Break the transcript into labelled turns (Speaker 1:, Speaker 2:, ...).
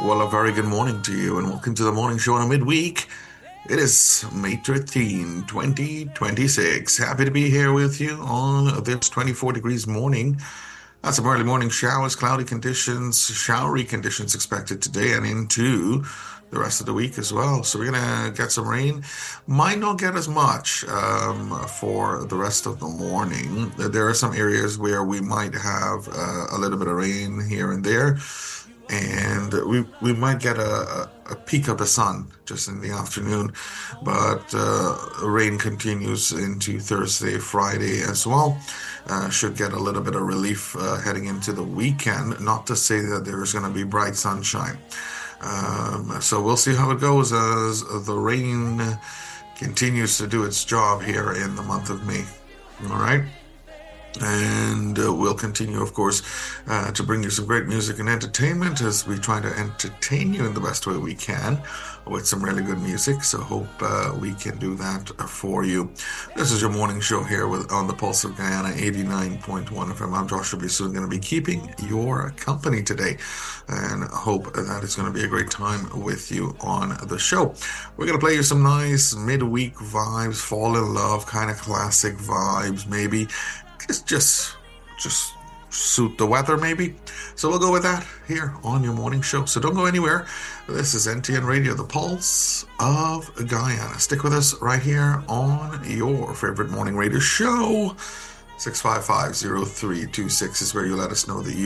Speaker 1: Well, a very good morning to you, and welcome to the morning show on a midweek. It is May 13, 2026. Happy to be here with you on this 24 degrees morning. That's some early morning showers, cloudy conditions, showery conditions expected today and into the rest of the week as well. So we're going to get some rain. Might not get as much for the rest of the morning. There are some areas where we might have a little bit of rain here and there. And we might get a peak of the sun just in the afternoon, but rain continues into Thursday, Friday as well. Should get a little bit of relief heading into the weekend. Not to say that there's going to be bright sunshine. So we'll see how it goes as the rain continues to do its job here in the month of May. All right. And we'll continue, of course, to bring you some great music and entertainment as we try to entertain you in the best way we can with some really good music. So hope we can do that for you. This is your morning show here on the Pulse of Guyana 89.1 FM. I'm Joshua B. Soon going to be keeping your company today and hope that it's going to be a great time with you on the show. We're going to play you some nice midweek vibes, fall in love, kind of classic vibes, maybe. Just suit the weather, maybe. So we'll go with that here on your morning show. So don't go anywhere. This is NTN Radio, the Pulse of Guyana. Stick with us right here on your favorite morning radio show. 655-0326 is where you let us know that you